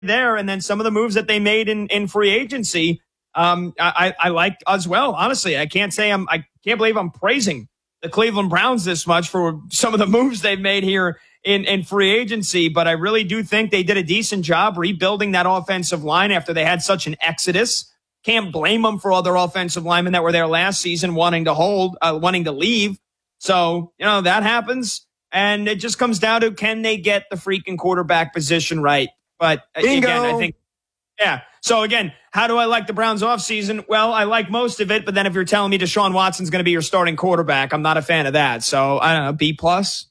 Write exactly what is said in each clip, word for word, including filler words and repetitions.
there. And then some of the moves that they made in, in free agency, um, I, I like as well. Honestly, I can't say I'm, I can't believe I'm praising the Cleveland Browns this much for some of the moves they've made here in, in free agency. But I really do think they did a decent job rebuilding that offensive line after they had such an exodus. Can't blame them for other offensive linemen that were there last season wanting to hold, uh, wanting to leave. So, you know, that happens. And it just comes down to, can they get the freaking quarterback position right? But Bingo. again, I think, yeah. So again, how do I like the Browns offseason? Well, I like most of it, but then if you're telling me Deshaun Watson's going to be your starting quarterback, I'm not a fan of that. So I don't know, B plus.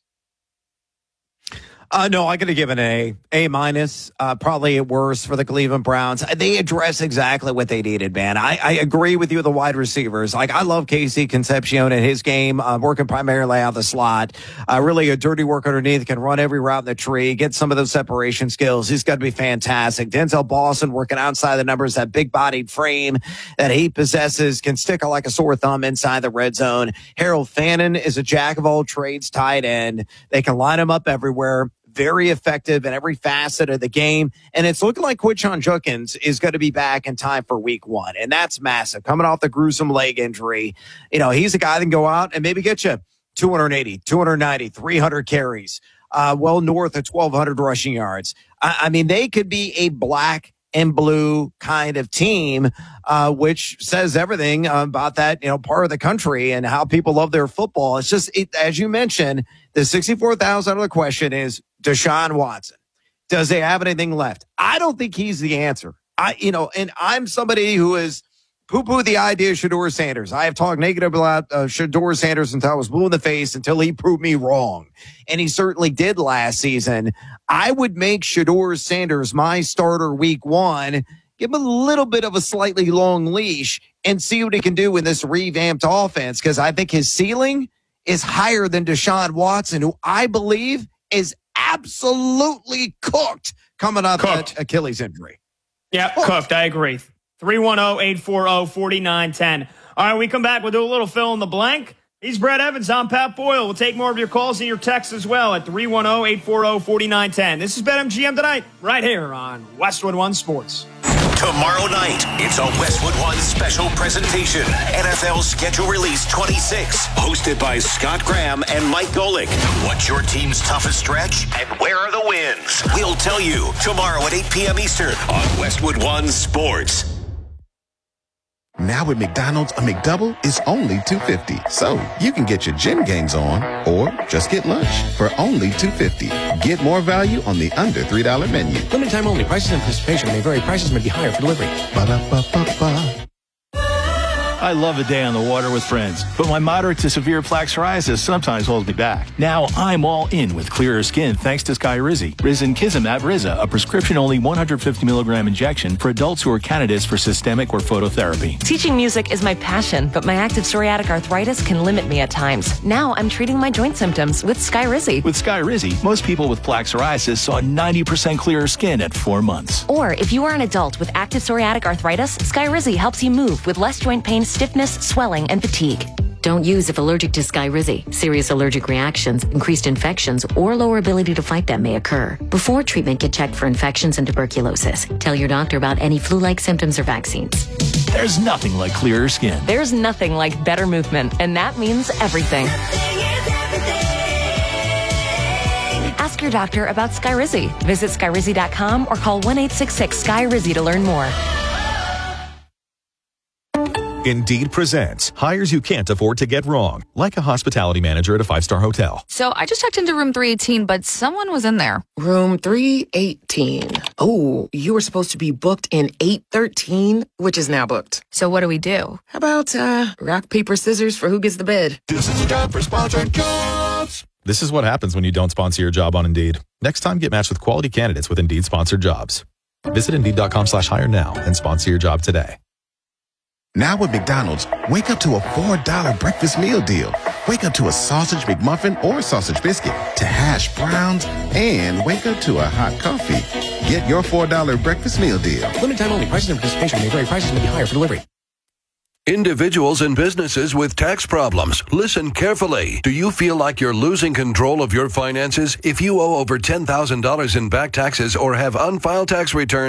Uh, no, I'm going to give an A, A minus, uh, probably at worst for the Cleveland Browns. They address exactly what they needed, man. I, I agree with you, the wide receivers. Like, I love Casey Concepcion in his game, uh, working primarily out of the slot. Uh, really a dirty work underneath, can run every route in the tree, get some of those separation skills. He's got to be fantastic. Denzel Boston working outside the numbers, that big-bodied frame that he possesses, can stick like a sore thumb inside the red zone. Harold Fannin is a jack-of-all-trades tight end. They can line him up everywhere. Very effective in every facet of the game. And it's looking like Quinshon Judkins is going to be back in time for week one. And that's massive. Coming off the gruesome leg injury, you know, he's a guy that can go out and maybe get you two eighty, two ninety, three hundred carries, uh, well north of twelve hundred rushing yards. I, I mean, they could be a black and blue kind of team, uh, which says everything about that, you know, part of the country and how people love their football. It's just, it, as you mentioned, the sixty-four thousand dollars question is Deshaun Watson. Does he have anything left? I don't think he's the answer. I, you know, and I'm somebody who is poo-poo the idea of Shedeur Sanders. I have talked negative about uh, Shedeur Sanders until I was blue in the face until he proved me wrong. And he certainly did last season. I would make Shedeur Sanders my starter week one, give him a little bit of a slightly long leash and see what he can do in this revamped offense. Because I think his ceiling is higher than Deshaun Watson, who I believe is absolutely cooked coming off that Achilles injury. Yeah, cooked. cooked. I agree. three one zero, eight four zero, four nine one zero. All right, we come back. We'll do a little fill in the blank. He's Brett Evans. I'm Pat Boyle. We'll take more of your calls and your texts as well at three one zero, eight four zero, four nine one zero. This is BetMGM Tonight, right here on Westwood One Sports. Tomorrow night, it's a Westwood One special presentation. N F L Schedule Release twenty-six, hosted by Scott Graham and Mike Golick. What's your team's toughest stretch, and where are the wins? We'll tell you tomorrow at eight p.m. Eastern on Westwood One Sports. Now at McDonald's, a McDouble is only two fifty. So you can get your gym gains on or just get lunch for only two fifty. Get more value on the under three dollar menu. Limited time only. Prices and participation may vary. Prices may be higher for delivery. Ba-da-ba-ba-ba. I love a day on the water with friends, but my moderate to severe plaque psoriasis sometimes holds me back. Now I'm all in with clearer skin thanks to Skyrizi. Risankizumab Riza, a prescription-only one hundred fifty milligram injection for adults who are candidates for systemic or phototherapy. Teaching music is my passion, but my active psoriatic arthritis can limit me at times. Now I'm treating my joint symptoms with Skyrizi. With Skyrizi, most people with plaque psoriasis saw ninety percent clearer skin at four months. Or if you are an adult with active psoriatic arthritis, Skyrizi helps you move with less joint pain, stiffness, swelling, and fatigue. Don't use if allergic to Skyrizi. Serious allergic reactions, increased infections, or lower ability to fight them may occur. Before treatment, get checked for infections and tuberculosis. Tell your doctor about any flu-like symptoms or vaccines. There's nothing like clearer skin. There's nothing like better movement, and that means everything. Ask your doctor about Skyrizi. Visit Skyrizi dot com or call one eight six six, S K Y R I Z I to learn more. Indeed presents hires you can't afford to get wrong, like a hospitality manager at a five-star hotel. So I just checked into room three eighteen, but someone was in there. Room three eighteen. Oh, you were supposed to be booked in eight thirteen, which is now booked. So what do we do? How about uh, rock, paper, scissors for who gets the bid? This is a job for sponsored jobs. This is what happens when you don't sponsor your job on Indeed. Next time, get matched with quality candidates with Indeed sponsored jobs. Visit Indeed.com slash hire now and sponsor your job today. Now at McDonald's, wake up to a four dollar breakfast meal deal. Wake up to a sausage McMuffin or sausage biscuit, to hash browns, and wake up to a hot coffee. Get your four dollar breakfast meal deal. Limited time only. Prices and participation may vary. Prices may be higher for delivery. Individuals and businesses with tax problems, listen carefully. Do you feel like you're losing control of your finances? If you owe over ten thousand dollars in back taxes or have unfiled tax returns,